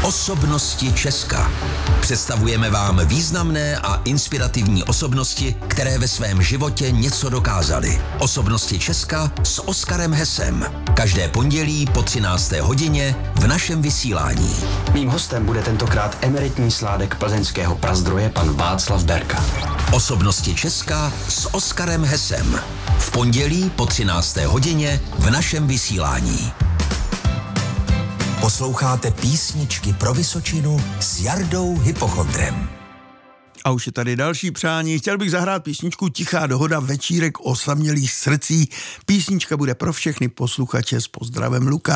Osobnosti Česka. Představujeme vám významné a inspirativní osobnosti, které ve svém životě něco dokázaly. Osobnosti Česka s Oskarem Hesem. Každé pondělí po 13. hodině v našem vysílání. Mým hostem bude tentokrát emeritní sládek plzeňského Prazdroje pan Václav Berka. Osobnosti Česka s Oskarem Hesem. V pondělí po 13. hodině v našem vysílání. Posloucháte Písničky pro Vysočinu s Jardou Hypochondrem. A už je tady další přání. Chtěl bych zahrát písničku Tichá dohoda, večírek osamělých srdcí. Písnička bude pro všechny posluchače s pozdravem Lukáš.